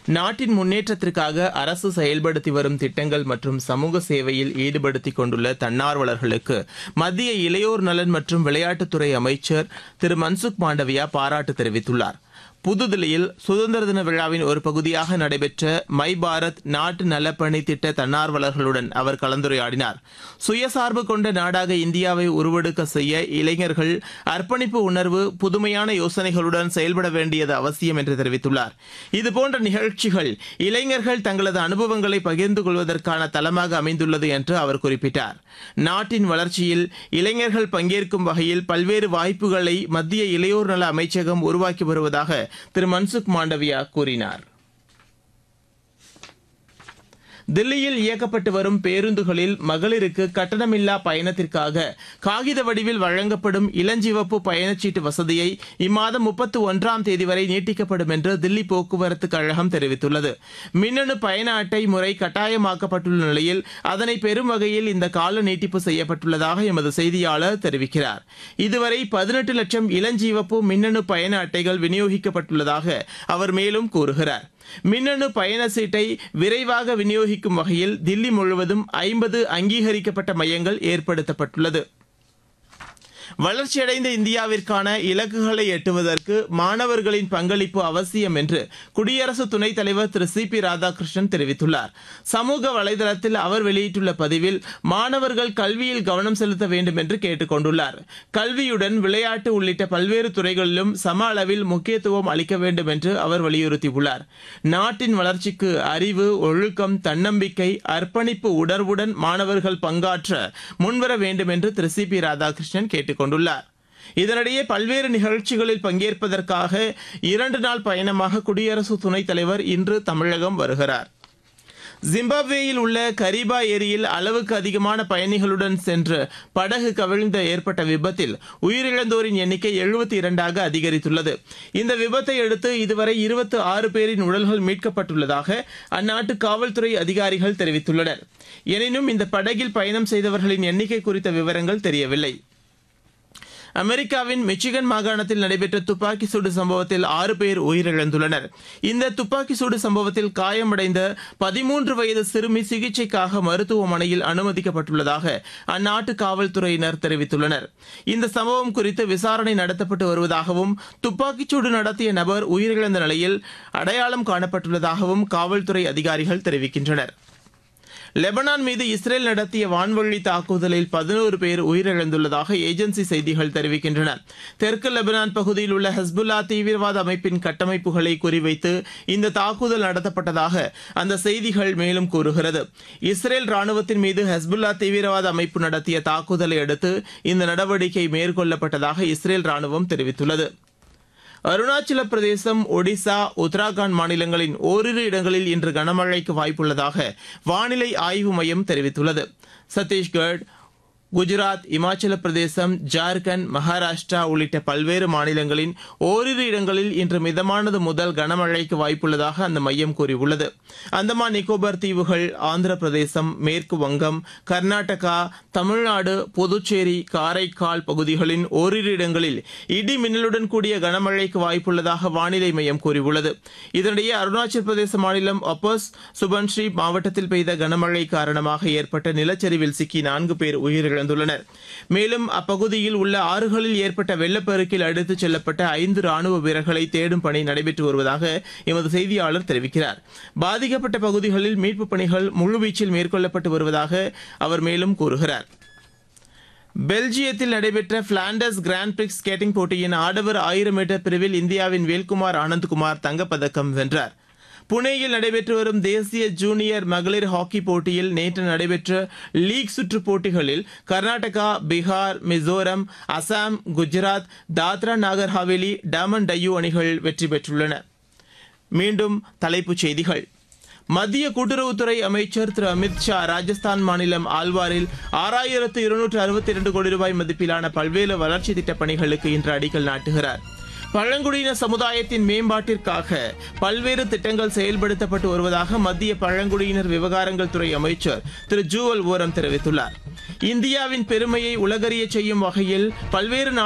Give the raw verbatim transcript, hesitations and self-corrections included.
நாட்டின் முன்னேற்றத்திற்காக அரசு செயல்படுத்தி வரும் திட்டங்கள் மற்றும் சமூக சேவையில் ஈடுபடுத்திக் கொண்டுள்ள தன்னார்வலர்களுக்கு மத்திய இளையோர் நலன் மற்றும் விளையாட்டுத்துறை அமைச்சர் திரு மன்சுக் மாண்டவியா பாராட்டு தெரிவித்துள்ளார். புதுதில்லியில் சுதந்திர தின விழாவின் ஒரு பகுதியாக நடைபெற்ற மை பாரத் நாட்டு நலப்பணி திட்ட தன்னார்வலர்களுடன் அவர் கலந்துரையாடினார். சுயசார்பு கொண்ட நாடாக இந்தியாவை உருவெடுக்க செய்ய இளைஞர்கள் அர்ப்பணிப்பு உணர்வு, புதுமையான யோசனைகளுடன் செயல்பட வேண்டியது அவசியம் என்று தெரிவித்துள்ளார். இதுபோன்ற நிகழ்ச்சிகள் இளைஞர்கள் தங்களது அனுபவங்களை பகிர்ந்து கொள்வதற்கான தளமாக அமைந்துள்ளது என்று அவர் குறிப்பிட்டார். நாட்டின் வளர்ச்சியில் இளைஞர்கள் பங்கேற்கும் வகையில் பல்வேறு வாய்ப்புகளை மத்திய இளையோர் நல அமைச்சகம் உருவாக்கி வருவதாக திரு மன்சுக் மாண்டவியா கூறினார். தில்லியில் இயக்கப்பட்டு வரும் பேருந்துகளில் மகளிருக்கு கட்டணமில்லா பயணத்திற்காக காகித வடிவில் வழங்கப்படும் இளஞ்சிவப்பு பயணச்சீட்டு வசதியை இம்மாதம் முப்பத்தி ஒன்றாம் தேதி வரை நீட்டிக்கப்படும் என்று தில்லி போக்குவரத்து கழகம் தெரிவித்துள்ளது. மின்னணு பயண அட்டை முறை கட்டாயமாக்கப்பட்டுள்ள நிலையில் அதனை பெறும் வகையில் இந்த கால நீட்டிப்பு செய்யப்பட்டுள்ளதாக எமது செய்தியாளர் தெரிவிக்கிறார். இதுவரை பதினெட்டு லட்சம் இளஞ்சிவப்பு மின்னணு பயண அட்டைகள் விநியோகிக்கப்பட்டுள்ளதாக அவர் மேலும் கூறுகிறார். மின்னணு பயண சீட்டை விரைவாக விநியோகிக்கும் வகையில் தில்லி முழுவதும் ஐம்பது அங்கீகரிக்கப்பட்ட மையங்கள் ஏற்படுத்தப்பட்டுள்ளது. வளர்ச்சியடைந்த இந்தியாவிற்கான இலக்குகளை எட்டுவதற்கு மாணவர்களின் பங்களிப்பு அவசியம் என்று குடியரசு துணைத் தலைவர் திரு சி பி ராதாகிருஷ்ணன் தெரிவித்துள்ளார். சமூக வலைதளத்தில் அவர் வெளியிட்டுள்ள பதிவில் மாணவர்கள் கல்வியில் கவனம் செலுத்த வேண்டும் என்று கேட்டுக் கொண்டுள்ளார். கல்வியுடன் விளையாட்டு உள்ளிட்ட பல்வேறு துறைகளிலும் சம அளவில் முக்கியத்துவம் அளிக்க வேண்டும் என்று அவர் வலியுறுத்தியுள்ளார். நாட்டின் வளர்ச்சிக்கு அறிவு, ஒழுக்கம், தன்னம்பிக்கை, அர்ப்பணிப்பு உணர்வுடன் மாணவர்கள் பங்காற்ற முன்வர வேண்டும் என்று திரு சி பி ராதாகிருஷ்ணன் கேட்டுக் கொண்டுள்ளார். இதனிடையே பல்வேறு நிகழ்ச்சிகளில் பங்கேற்பதற்காக இரண்டு நாள் பயணமாக குடியரசு துணைத் தலைவர் இன்று தமிழகம் வருகிறார். ஜிம்பாப்வேயில் உள்ள கரிபா ஏரியில் அளவுக்கு அதிகமான பயணிகளுடன் சென்று படகு கவிழ்ந்த ஏற்பட்ட விபத்தில் உயிரிழந்தோரின் எண்ணிக்கை எழுபத்தி இரண்டாக அதிகரித்துள்ளது. இந்த விபத்தை அடுத்து இதுவரை இருபத்தி ஆறு பேரின் உடல்கள் மீட்கப்பட்டுள்ளதாக அந்நாட்டு காவல்துறை அதிகாரிகள் தெரிவித்துள்ளனர். எனினும் இந்த படகில் பயணம் செய்தவர்களின் எண்ணிக்கை குறித்த விவரங்கள் தெரியவில்லை. அமெரிக்காவின் மிச்சிகன் மாகாணத்தில் நடைபெற்ற துப்பாக்கி சூடு சம்பவத்தில் ஆறு பேர் உயிரிழந்துள்ளனர். இந்த துப்பாக்கி சூடு சம்பவத்தில் காயமடைந்த பதிமூன்று வயது சிறுமி சிகிச்சைக்காக மருத்துவமனையில் அனுமதிக்கப்பட்டுள்ளதாக அந்நாட்டு காவல்துறையினர் தெரிவித்துள்ளனர். இந்த சம்பவம் குறித்து விசாரணை நடத்தப்பட்டு வருவதாகவும் துப்பாக்கிச்சூடு நடத்திய நபர் உயிரிழந்த நிலையில் அடையாளம் காணப்பட்டுள்ளதாகவும் காவல்துறை அதிகாரிகள் தெரிவிக்கின்றனர். லெபனான் மீது இஸ்ரேல் நடத்திய வான்வழி தாக்குதலில் பதினோரு பேர் உயிரிழந்துள்ளதாக ஏஜென்சி செய்திகள் தெரிவிக்கின்றன. தெற்கு லெபனான் பகுதியில் உள்ள ஹெஸ்புல்லா தீவிரவாத அமைப்பின் கட்டமைப்புகளை குறிவைத்து இந்த தாக்குதல் நடத்தப்பட்டதாக அந்த செய்திகள் மேலும் கூறுகிறது. இஸ்ரேல் ராணுவத்தின் மீது ஹெஸ்புல்லா தீவிரவாத அமைப்பு நடத்திய தாக்குதலை அடுத்து இந்த நடவடிக்கை மேற்கொள்ளப்பட்டதாக இஸ்ரேல் ராணுவம் தெரிவித்துள்ளது. அருணாச்சல பிரதேசம், ஒடிசா, உத்தராகண்ட் மாநிலங்களின் ஓரிரு இடங்களில் இன்று கனமழைக்கு வாய்ப்புள்ளதாக வானிலை ஆய்வு மையம் தெரிவித்துள்ளது. சத்தீஸ்கர், குஜராத், இமாச்சல பிரதேசம், ஜார்க்கண்ட், மகாராஷ்டிரா உள்ளிட்ட பல்வேறு மாநிலங்களின் ஓரிரு இடங்களில் இன்று மிதமானது முதல் கனமழைக்கு வாய்ப்புள்ளதாக அந்த மையம் கூறியுள்ளது. அந்தமான் நிக்கோபார் தீவுகள், ஆந்திர பிரதேசம், மேற்கு வங்கம், கர்நாடகா, தமிழ்நாடு, புதுச்சேரி, காரைக்கால் பகுதிகளின் ஓரிரு இடங்களில் இடி மின்னலுடன் கூடிய கனமழைக்கு வாய்ப்புள்ளதாக வானிலை மையம் கூறியுள்ளது. இதனிடையே அருணாச்சல பிரதேச மாநிலம் அப்போஸ் சுபன்ஸ்ரீ மாவட்டத்தில் பெய்த கனமழை காரணமாக ஏற்பட்ட நிலச்சரிவில் சிக்கி நான்கு பேர் உயிரிழந்தனர். மேலும் அப்பகுதியில் உள்ள ஆறுகளில் ஏற்பட்ட வெள்ளப்பெருக்கில் அடித்துச் செல்லப்பட்ட ஐந்து ராணுவ வீரர்களை தேடும் பணி நடைபெற்று வருவதாக எமது செய்தியாளர் தெரிவிக்கிறார். பாதிக்கப்பட்ட பகுதிகளில் மீட்புப் பணிகள் முழுவீச்சில் மேற்கொள்ளப்பட்டு வருவதாக அவர் மேலும் கூறுகிறார். பெல்ஜியத்தில் நடைபெற்ற பிளாண்டர்ஸ் கிராண்ட் பிரிக்ஸ் ஸ்கேட்டிங் போட்டியின் ஆடவர் ஆயிரம் மீட்டர் பிரிவில் இந்தியாவின் வேல்குமார் ஆனந்த்குமார் தங்கப்பதக்கம் வென்றார். புனேயில் நடைபெற்று வரும் தேசிய ஜூனியர் மகளிர் ஹாக்கி போட்டியில் நேற்று நடைபெற்ற லீக் சுற்று போட்டிகளில் கர்நாடகா, பீகார், மிசோரம், அசாம், குஜராத், தாத்ரா நாகர் ஹவேலி, டாமன் டையூ அணிகள் வெற்றி பெற்றுள்ளன. மீண்டும் தலைப்புச் செய்திகள். மத்திய கூட்டுறவுத்துறை அமைச்சர் திரு அமித் ஷா ராஜஸ்தான் மாநிலம் ஆல்வாரில் ஆறாயிரத்து இருநூற்று அறுபத்தி இரண்டு கோடி ரூபாய் மதிப்பிலான பல்வேறு வளர்ச்சி திட்டப் பணிகளுக்கு இன்று அடிக்கல் நாட்டுகிறார். பழங்குடியின சமுதாயத்தின் மேம்பாட்டிற்காக பல்வேறு திட்டங்கள் செயல்படுத்தப்பட்டு வருவதாக மத்திய பழங்குடியினர் விவகாரங்கள் துறை அமைச்சர் திரு ஜூவல் ஓரம் தெரிவித்துள்ளார். இந்தியாவின் பெருமையை உலகறிய செய்யும் வகையில் பல்வேறு